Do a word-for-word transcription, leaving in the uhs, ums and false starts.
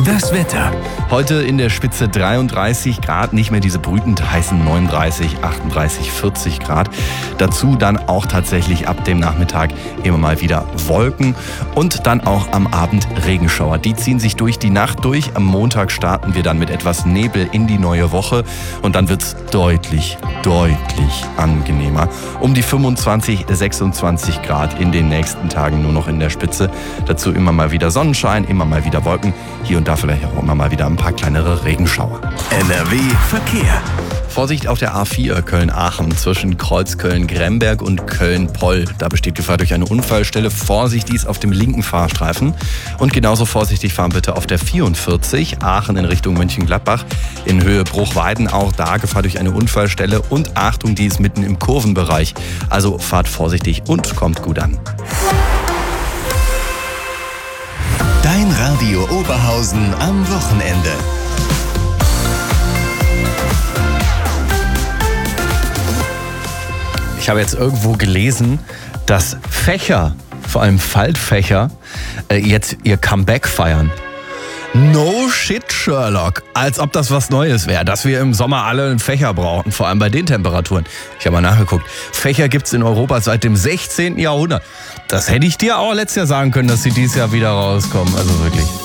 Das Wetter. Heute in der Spitze dreiunddreißig Grad, nicht mehr diese brütend heißen neununddreißig, achtunddreißig, vierzig Grad. Dazu dann auch tatsächlich ab dem Nachmittag immer mal wieder Wolken und dann auch am Abend Regenschauer. Die ziehen sich durch die Nacht durch. Am Montag starten wir dann mit etwas Nebel in die neue Woche und dann wird es deutlich, deutlich angenehmer. Um die fünfundzwanzig, sechsundzwanzig Grad in den nächsten Tagen nur noch in der Spitze. Dazu immer mal wieder Sonnenschein, immer mal wieder Wolken. Hier und da vielleicht auch immer mal wieder ein paar kleinere Regenschauer. N R W Verkehr. Vorsicht auf der A vier Köln-Aachen zwischen Kreuzköln-Gremberg und Köln-Poll. Da besteht Gefahr durch eine Unfallstelle. Vorsicht dies auf dem linken Fahrstreifen. Und genauso vorsichtig fahren bitte auf der vierundvierzig Aachen in Richtung Mönchengladbach. In Höhe Bruchweiden auch da Gefahr durch eine Unfallstelle. Und Achtung, die ist mitten im Kurvenbereich. Also fahrt vorsichtig und kommt gut an. Dein Radio Oberhausen am Wochenende. Ich habe jetzt irgendwo gelesen, dass Fächer, vor allem Faltfächer, jetzt ihr Comeback feiern. No shit, Sherlock. Als ob das was Neues wäre, dass wir im Sommer alle einen Fächer brauchen, vor allem bei den Temperaturen. Ich habe mal nachgeguckt. Fächer gibt es in Europa seit dem sechzehnten Jahrhundert. Das hätte ich dir auch letztes Jahr sagen können, dass sie dieses Jahr wieder rauskommen. Also wirklich.